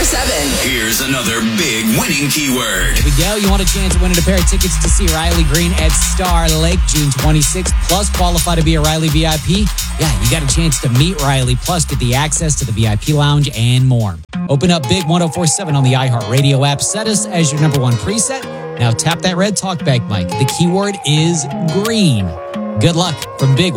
104.7. Here's another big winning keyword. Here we go. You want a chance of winning a pair of tickets to see Riley Green at Star Lake June 26th, plus qualify to be a Riley VIP? Yeah, you got a chance to meet Riley, plus get the access to the VIP lounge and more. Open up Big 104.7 on the iHeartRadio app. Set us as your number one preset. Now tap that red talkback mic. The keyword is green. Good luck from Big